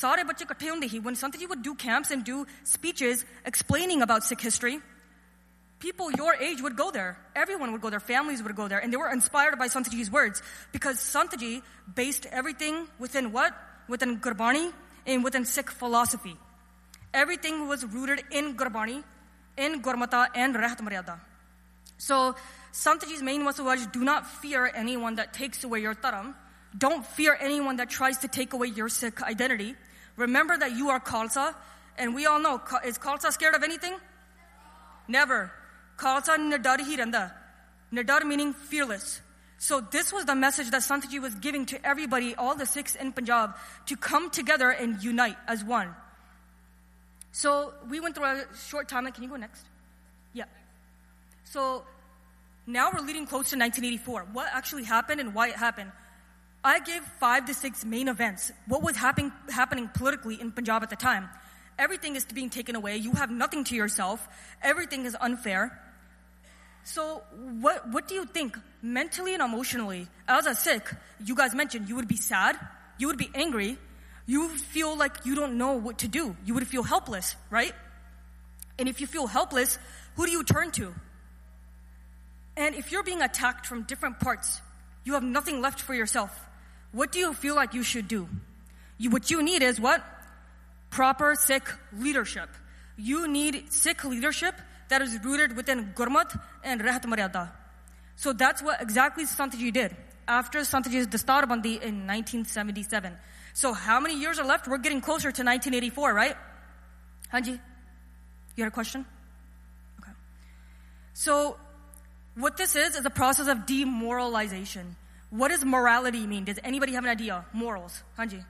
सारे बच्चे इकट्ठे होंदे ही. When Sant Ji would do camps and do speeches explaining about Sikh history, people your age would go there. Everyone would go there. Families would go there. And they were inspired by Sant Ji's words. Because Sant Ji based everything within what? Within Gurbani and within Sikh philosophy. Everything was rooted in Gurbani, in Gurmata and Rahat Maryada. So, Sant Ji's main message was, do not fear anyone that takes away your dharam. Don't fear anyone that tries to take away your Sikh identity. Remember that you are Khalsa. And we all know, is Khalsa scared of anything? Never. Khalsa Nadar hi randa. Nadar meaning fearless. So this was the message that Sant Ji was giving to everybody, all the Sikhs in Punjab, to come together and unite as one. So we went through a short timeline. Can you go next? Yeah. So now we're leading close to 1984. What actually happened and why it happened? I gave 5 to 6 main events. What was happening politically in Punjab at the time? Everything is being taken away. You have nothing to yourself. Everything is unfair. So what do you think mentally and emotionally as a Sikh? You guys mentioned you would be sad, you would be angry, you would feel like you don't know what to do. You would feel helpless, right? And if you feel helpless, who do you turn to? And if you're being attacked from different parts, you have nothing left for yourself. What do you feel like you should do? What you need is what? Proper Sikh leadership. You need Sikh leadership that is rooted within Gurmat and Rahat Maryada. So that's what exactly Sant Ji did after Sant Ji's Dastar Bandi in 1977. So how many years are left? We're getting closer to 1984, right? Hanji, you had a question? Okay. So what this is a process of demoralization. What does morality mean? Does anybody have an idea? Morals. Hanji.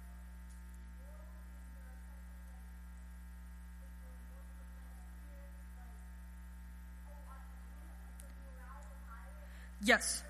Yes.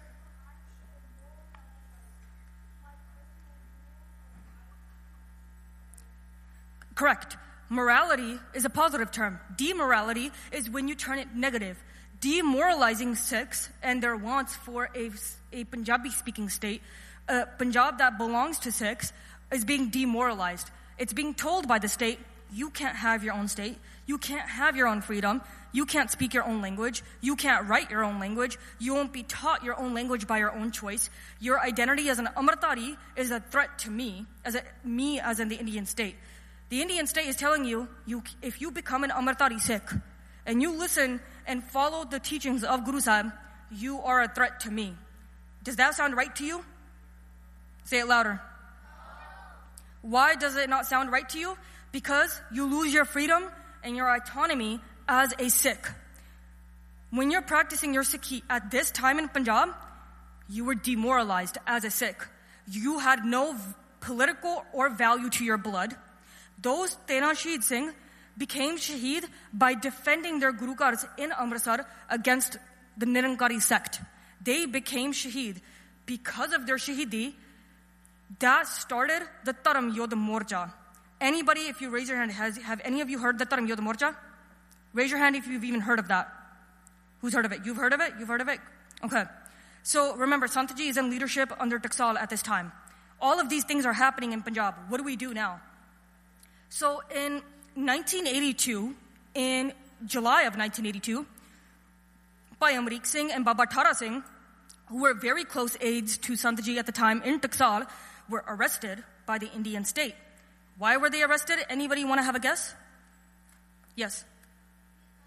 Correct. Morality is a positive term. Demorality is when you turn it negative. Demoralizing Sikhs and their wants for a Punjabi-speaking state, a Punjab that belongs to Sikhs, is being demoralized. It's being told by the state, you can't have your own state, you can't have your own freedom, you can't speak your own language, you can't write your own language, you won't be taught your own language by your own choice. Your identity as an Amritdhari is a threat to me as in the Indian state. The Indian state is telling you, if you become an Amritdhari Sikh, and you listen and follow the teachings of Guru Sahib, you are a threat to me. Does that sound right to you? Say it louder. Why does it not sound right to you? Because you lose your freedom and your autonomy as a Sikh. When you're practicing your Sikhi at this time in Punjab, you were demoralized as a Sikh. You had no political or value to your blood. Those 13 Shaheed Singh became Shaheed by defending their Guru Ghars in Amritsar against the Nirankari sect. They became Shaheed. Because of their Shaheedi, that started the Dharam Yodh Morcha. Anybody, if you raise your hand, have any of you heard the Dharam Yodh Morcha? Raise your hand if you've even heard of that. Who's heard of it? You've heard of it? You've heard of it? Okay. So remember, Sant Ji is in leadership under Taksal at this time. All of these things are happening in Punjab. What do we do now? So in 1982, in July of 1982, Bhai Amrik Singh and Baba Thara Singh, who were very close aides to Sant Ji at the time in Taksal, were arrested by the Indian state. Why were they arrested? Anybody want to have a guess? Yes.